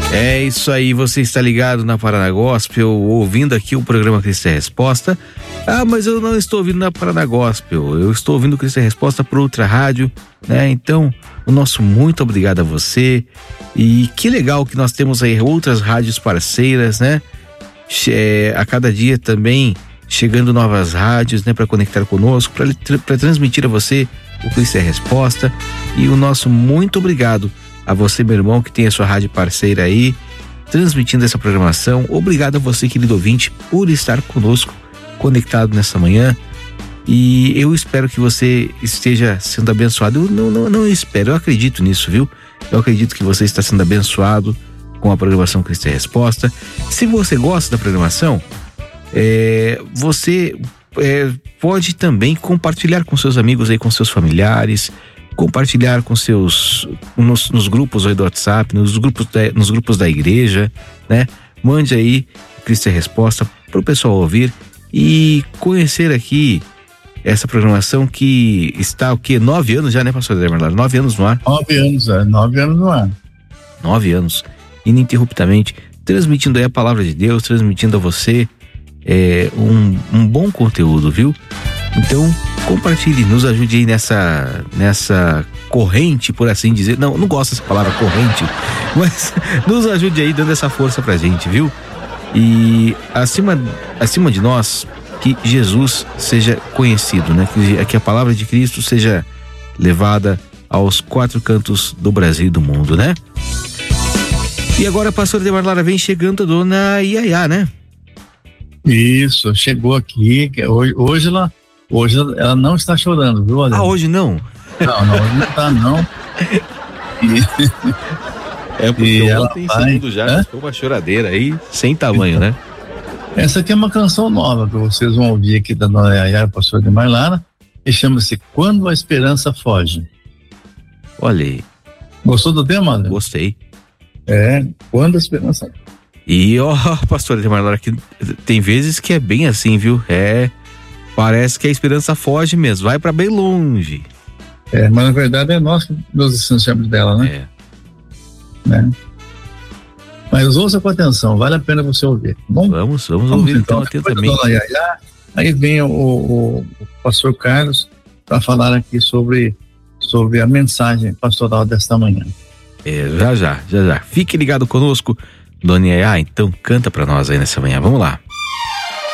É isso aí, você está ligado na Paraná Gospel, ouvindo aqui o programa Cristo é Resposta. Ah, mas eu não estou ouvindo na Paraná Gospel, eu estou ouvindo Cristo é Resposta por outra rádio, né? Então, o nosso muito obrigado a você. E que legal que nós temos aí outras rádios parceiras, né? A cada dia também chegando novas rádios, né? Para conectar conosco, para transmitir a você o Cristo é Resposta. E o nosso muito obrigado a você, meu irmão, que tem a sua rádio parceira aí, transmitindo essa programação. Obrigado a você, querido ouvinte, por estar conosco, conectado nessa manhã. E eu espero que você esteja sendo abençoado. Eu não espero, eu acredito nisso, viu? Eu acredito que você está sendo abençoado com a programação Cristo é Resposta. Se você gosta da programação, você pode também compartilhar com seus amigos aí, com seus familiares, compartilhar com nos grupos aí do WhatsApp, nos grupos da igreja, né? Mande aí Cristo é Resposta para o pessoal ouvir e conhecer aqui essa programação que está 9 anos já, né, pastor Dermerlar? 9 anos no ar. 9 anos, 9 anos no ar. 9 anos, ininterruptamente, transmitindo aí a palavra de Deus, transmitindo a você um bom conteúdo, viu? Então, compartilhe, nos ajude aí nessa corrente, por assim dizer. Não gosto dessa palavra corrente, mas nos ajude aí dando essa força pra gente, viu? E acima de nós, que Jesus seja conhecido, né? Que a palavra de Cristo seja levada aos 4 cantos do Brasil e do mundo, né? E agora a pastora Demarlara vem chegando a dona Yaya, né? Isso, chegou aqui. Hoje ela não está chorando, viu? Ah, hoje não? Não, hoje não está, não. Porque ontem, segundo já, ficou uma choradeira aí, sem tamanho, né? Essa aqui é uma canção nova que vocês vão ouvir aqui da dona Yaya, pastora Demarlara, e chama-se Quando a Esperança Foge. Olha aí. Gostou do tema, né? Gostei. Quando a Esperança Foge. E pastora Demarlara, aqui tem vezes que é bem assim, viu? Parece que a esperança foge mesmo, vai pra bem longe. Mas na verdade é nós que nos distanciamos dela, né? Né? Mas ouça com atenção, vale a pena você ouvir. Bom, vamos ouvir então atentamente. Aí vem o pastor Carlos para falar aqui sobre a mensagem pastoral desta manhã. Já. Fique ligado conosco, dona Yaya, então canta para nós aí nessa manhã, vamos lá.